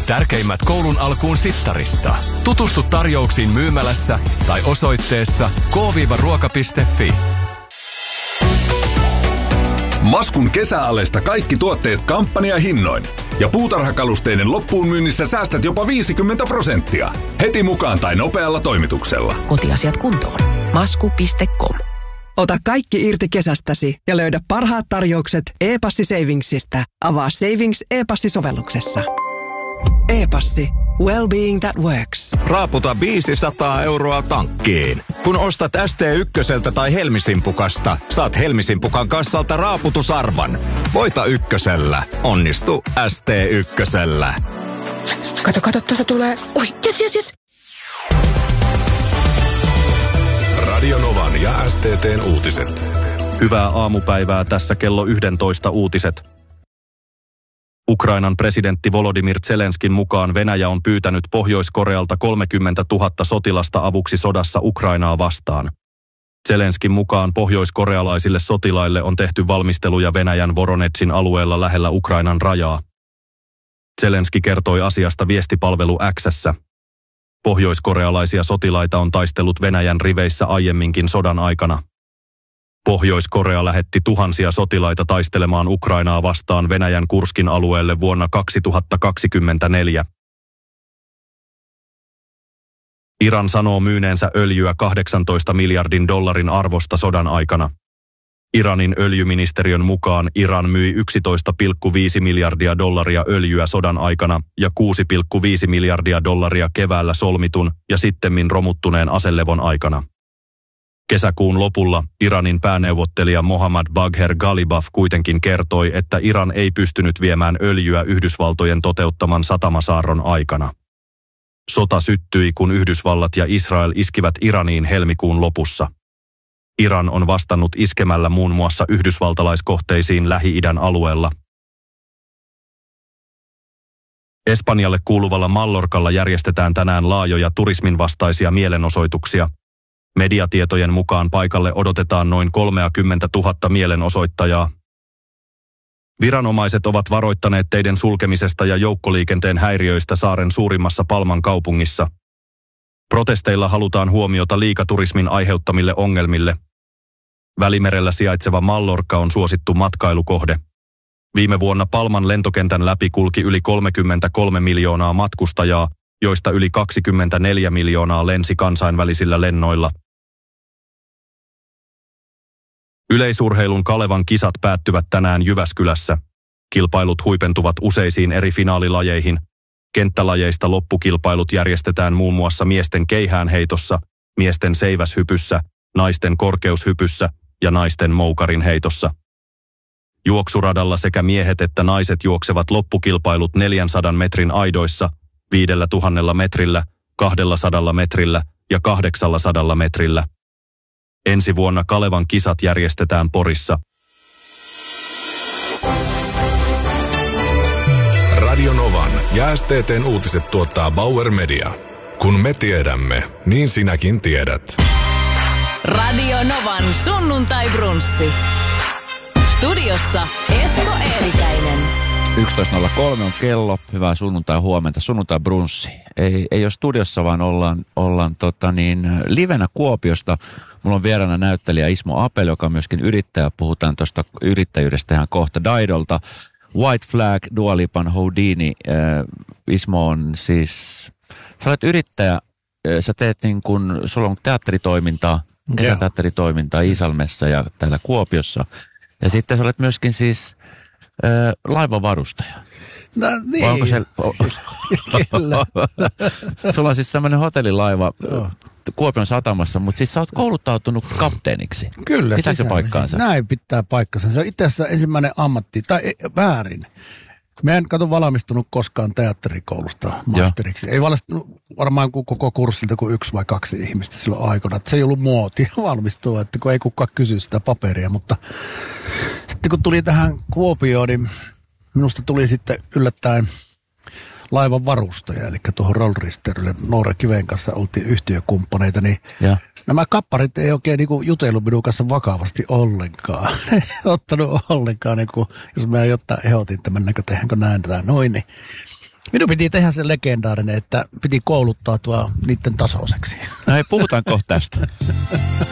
Tärkeimmät koulun alkuun sittarista. Tutustu tarjouksiin myymälässä tai osoitteessa k-ruoka.fi. Maskun kesäaleista kaikki tuotteet kampanjahinnoin. Ja puutarhakalusteiden loppuun myynnissä säästät jopa 50%. Heti mukaan tai nopealla toimituksella. Kotiasiat kuntoon. Masku.com. Ota kaikki irti kesästäsi ja löydä parhaat tarjoukset e-passi Savingsista. Avaa Savings e-passi-sovelluksessa. E-passi. Well-being that works. Raaputa 500 € tankkiin. Kun ostat ST1 tai Helmisimpukasta, saat Helmisimpukan kassalta raaputusarvan. Voita ykkösellä. Onnistu ST1. Kato, tuosta tulee. Oi, yes. Radio Novan ja STT:n uutiset. Hyvää aamupäivää, tässä kello 11 uutiset. Ukrainan presidentti Volodymyr Zelenskin mukaan Venäjä on pyytänyt Pohjois-Korealta 30 000 sotilasta avuksi sodassa Ukrainaa vastaan. Zelenskin mukaan pohjoiskorealaisille sotilaille on tehty valmisteluja Venäjän Voronezhin alueella lähellä Ukrainan rajaa. Zelenski kertoi asiasta viestipalvelu X:ssä. Pohjoiskorealaisia sotilaita on taistellut Venäjän riveissä aiemminkin sodan aikana. Pohjois-Korea lähetti tuhansia sotilaita taistelemaan Ukrainaa vastaan Venäjän Kurskin alueelle vuonna 2024. Iran sanoo myyneensä öljyä 18 miljardin dollarin arvosta sodan aikana. Iranin öljyministeriön mukaan Iran myi 11,5 miljardia dollaria öljyä sodan aikana ja 6,5 miljardia dollaria keväällä solmitun ja sittemmin romuttuneen aselevon aikana. Kesäkuun lopulla Iranin pääneuvottelija Mohammad Bagher Ghalibaf kuitenkin kertoi, että Iran ei pystynyt viemään öljyä Yhdysvaltojen toteuttaman satamasaarron aikana. Sota syttyi, kun Yhdysvallat ja Israel iskivät Iraniin helmikuun lopussa. Iran on vastannut iskemällä muun muassa yhdysvaltalaiskohteisiin Lähi-idän alueella. Espanjalle kuuluvalla Mallorcalla järjestetään tänään laajoja turismin vastaisia mielenosoituksia. Mediatietojen mukaan paikalle odotetaan noin 30 000 mielenosoittajaa. Viranomaiset ovat varoittaneet teiden sulkemisesta ja joukkoliikenteen häiriöistä saaren suurimmassa Palman kaupungissa. Protesteilla halutaan huomiota liikaturismin aiheuttamille ongelmille. Välimerellä sijaitseva Mallorca on suosittu matkailukohde. Viime vuonna Palman lentokentän läpi kulki yli 33 miljoonaa matkustajaa, joista yli 24 miljoonaa lensi kansainvälisillä lennoilla. Yleisurheilun Kalevan kisat päättyvät tänään Jyväskylässä. Kilpailut huipentuvat useisiin eri finaalilajeihin. Kenttälajeista loppukilpailut järjestetään muun muassa miesten keihäänheitossa, miesten seiväshypyssä, naisten korkeushypyssä ja naisten moukarin heitossa. Juoksuradalla sekä miehet että naiset juoksevat loppukilpailut 400 metrin aidoissa, 5000 metrillä, 200 metrillä ja 800 metrillä. Ensi vuonna Kalevan kisat järjestetään Porissa. Radio Novan ja STT:n uutiset tuottaa Bauer Media. Kun me tiedämme, niin sinäkin tiedät. Radio Novan sunnuntai-brunssi. Studiossa Esko Eerikäinen. 11.03 on kello. Hyvää sunnuntai huomenta. Sunnuntai-brunssi. Ei ole studiossa, vaan ollaan livenä Kuopiosta. Mulla on vieraana näyttelijä Ismo Apel, joka on myöskin yrittäjä. Puhutaan tuosta yrittäjyydestä ihan kohta. Daidolta. White Flag, Dua Lipan Houdini. Ismo on siis, sä olet yrittäjä, sä teet sulla on teatteritoimintaa, kesäteatteritoimintaa Iisalmessa ja täällä Kuopiossa. Ja sitten sä olet myöskin siis laivavarustaja. No niin. Vai onko se? Kyllä. Sulla on siis tämmöinen hotellilaiva Kuopion satamassa, mutta siis sä oot kouluttautunut kapteeniksi. Kyllä. Pitääkö se paikkaansa? Näin pitää paikkansa. Se on itse asiassa ensimmäinen ammatti, tai väärin. Mä en valmistunut koskaan teatterikoulusta maisteriksi. Ei valmistunut varmaan koko kurssilta kuin 1 vai 2 ihmistä silloin aikana. Että se ei ollut muotia valmistua, että kun ei kukaan kysy sitä paperia. Mutta sitten kun tuli tähän Kuopioon, niin minusta tuli sitten yllättäen laivan varustaja. Eli tuohon Rollristerille Noora Kiven kanssa oltiin yhtiökumppaneita, niin nämä kapparit ei oikein jutellut minun kanssa vakavasti ollenkaan. Ne ei ottanut ollenkaan, jos mä jotain ehdotin, että mennäänkö, tehdäänkö näin tai noin. Niin Minun piti tehdä se legendaarinen, että piti kouluttautua niiden tasoiseksi. No hei, puhutaan kohta tästä.